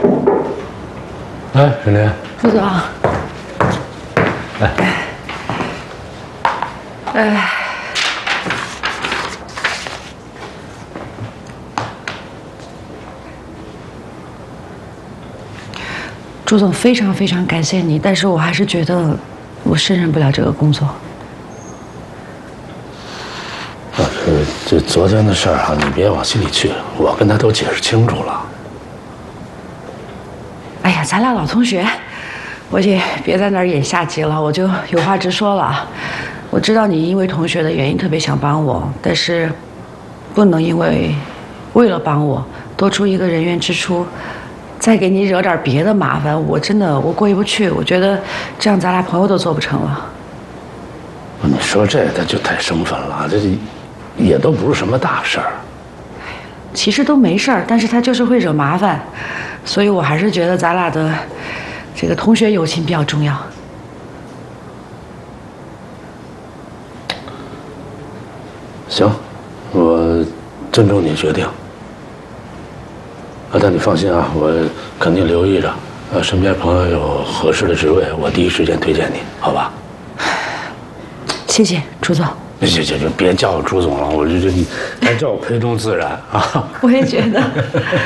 哎，沈林， 副总， 来， 朱总非常非常感谢你，但是我还是觉得我胜任不了这个工作。 这昨天的事儿啊，你别往心里去，我跟他都解释清楚了。 哎呀，咱俩老同学，我也别在那儿演下级了，我就有话直说了。我知道你因为同学的原因特别想帮我，但是不能为了帮我多出一个人员支出，再给你惹点别的麻烦，我真的过意不去。我觉得这样咱俩朋友都做不成了。 你说这他就太生分了，这也都不是什么大事儿。 其实都没事儿，但是他就是会惹麻烦，所以我还是觉得咱俩的这个同学友情比较重要。 行，我尊重你决定。但你放心啊，我肯定留意着，身边朋友有合适的职位，我第一时间推荐你，好吧？ 谢谢朱总。 行，别叫我朱总了，你还叫我裴东自然啊。 我也觉得。